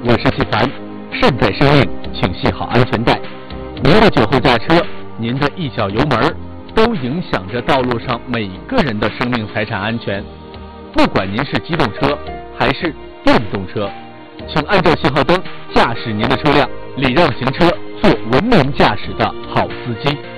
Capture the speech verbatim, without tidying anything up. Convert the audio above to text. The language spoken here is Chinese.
我是纪凡。善待生命，请系好安全带。您的酒后驾车，您的一脚油门，都影响着道路上每个人的生命财产安全。不管您是机动车还是电动车，请按照信号灯驾驶您的车辆，礼让行车，做文明驾驶的好司机。